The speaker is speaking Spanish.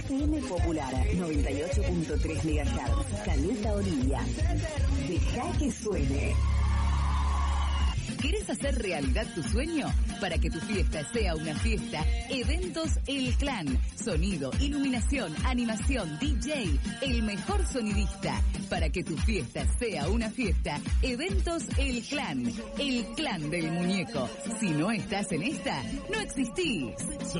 FM Popular 98.3 MHz. Caleta Olivia. Deja que suene. ¿Querés hacer realidad tu sueño? Para que tu fiesta sea una fiesta, Eventos El Clan. Sonido, iluminación, animación, DJ, el mejor sonidista. Para que tu fiesta sea una fiesta, Eventos El Clan. El clan del muñeco. Si no estás en esta, no existís.